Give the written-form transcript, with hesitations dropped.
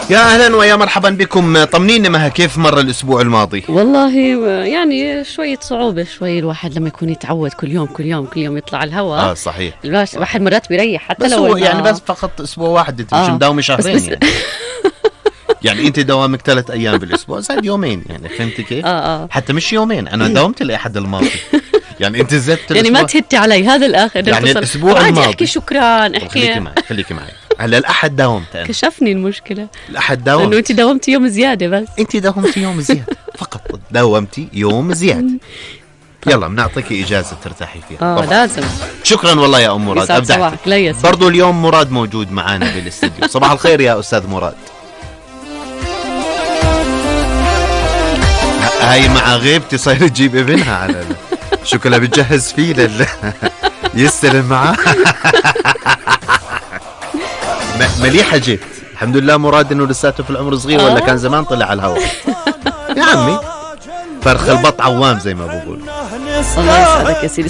يا أهلا ويا مرحبا بكم. طمنينا مها، كيف مر الأسبوع الماضي؟ والله يعني شوية صعوبة، شوي الواحد لما يكون يتعود كل يوم يطلع الهواء. صحيح. الواحد مرات بيريح حتى بس لو هو يعني بس فقط أسبوع واحد، أنت مش مداومة شهرين بس يعني. يعني أنت دوامك 3 أيام بالأسبوع، زاد يومين، يعني فهمتي كيف؟ حتى مش يومين، أنا داومت الأحد الماضي. يعني أنت زدت يعني ما تهدي علي هذا الآخر. يعني الأسبوع الماضي احكي شكرا، احكي. خليكي معي. هلا الأحد داومت أنا. كشفني المشكلة. الأحد داومت لأنه أنت داومتي يوم زيادة. بس أنت داومتي يوم زيادة فقط، داومتي يوم زيادة. يلا بنعطيك إجازة ترتاحي فيها. لازم. شكرا والله يا أم مراد، أبدعتي. برضو اليوم مراد موجود معانا بالاستديو. صباح الخير يا أستاذ مراد. هاي مع غيبتي صاير تجيب ابنها على شو كلها بتجهز فيه يستلم معاه. مليحة جيت. الحمد لله مراد انه لساته في العمر صغير، ولا كان زمان طلع على الهواء. يا عمي فرخ البط عوام زي ما بقول. الله يسعدك يا سيدي.